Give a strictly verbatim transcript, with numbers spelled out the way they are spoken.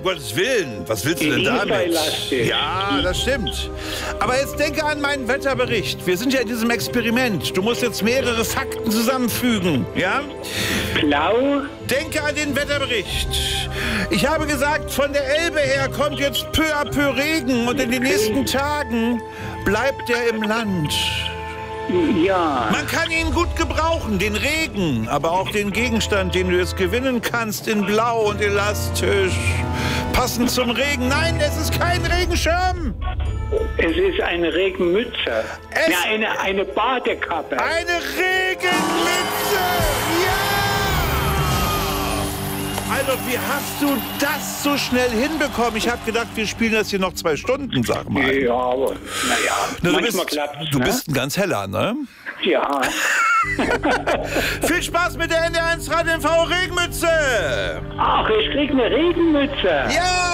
Gottes Willen. Was willst du denn damit? Ja, das stimmt. Aber jetzt denke an meinen Wetterbericht. Wir sind ja in diesem Experiment. Du musst jetzt mehrere Fakten zusammenfügen, ja? Blau. Denke an den Wetterbericht. Ich habe gesagt, von der Elbe her kommt jetzt peu à peu Regen und in den nächsten Tagen bleibt er im Land. Ja. Man kann ihn gut gebrauchen, den Regen, aber auch den Gegenstand, den du jetzt gewinnen kannst, in blau und elastisch. Passend zum Regen. Nein, es ist kein Regenschirm. Es ist eine Regenmütze. Es ja, eine, eine Badekappe. Eine Regenmütze. Ja! Also, wie hast du das so schnell hinbekommen? Ich habe gedacht, wir spielen das hier noch zwei Stunden, sag mal. Ja, aber naja, Na, du manchmal bist, klappt's. Du ne? bist ein ganz heller, ne? Ja. Viel Spaß mit der N D R eins Radio N V Regenmütze! Ach, ich krieg eine Regenmütze. Ja!